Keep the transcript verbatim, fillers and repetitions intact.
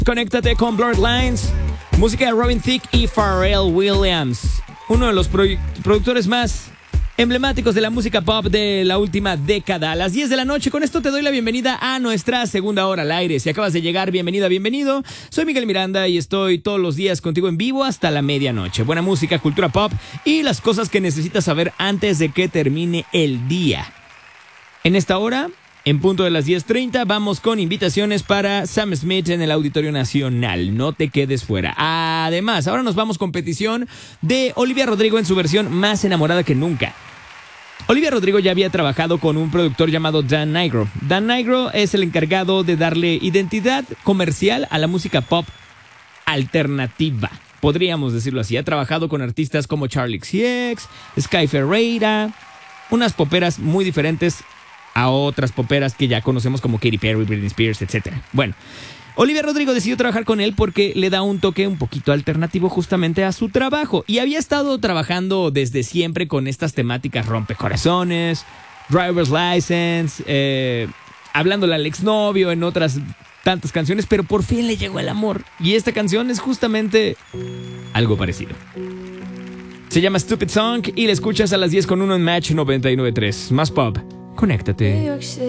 Conéctate con Blurred Lines, música de Robin Thicke y Pharrell Williams, uno de los pro- productores más emblemáticos de la música pop de la última década. A las diez de la noche, con esto te doy la bienvenida a nuestra segunda hora al aire. Si acabas de llegar, bienvenida, bienvenido. Soy Miguel Miranda y estoy todos los días contigo en vivo hasta la medianoche. Buena música, cultura pop y las cosas que necesitas saber antes de que termine el día. En esta hora, en punto de las diez treinta, vamos con invitaciones para Sam Smith en el Auditorio Nacional. No te quedes fuera. Además, ahora nos vamos con petición de Olivia Rodrigo en su versión Más enamorada que nunca. Olivia Rodrigo ya había trabajado con un productor llamado Dan Nigro. Dan Nigro es el encargado de darle identidad comercial a la música pop alternativa. Podríamos decirlo así. Ha trabajado con artistas como Charli X C X, Sky Ferreira, unas poperas muy diferentes a otras poperas que ya conocemos como Katy Perry, Britney Spears, etcétera. Bueno, Olivia Rodrigo decidió trabajar con él porque le da un toque un poquito alternativo justamente a su trabajo. Y había estado trabajando desde siempre con estas temáticas rompecorazones, Driver's License, eh, hablándole al exnovio en otras tantas canciones, pero por fin le llegó el amor. Y esta canción es justamente algo parecido. Se llama Stupid Song y la escuchas a las diez con uno en Match noventa y nueve punto tres. Más pop. Conéctate.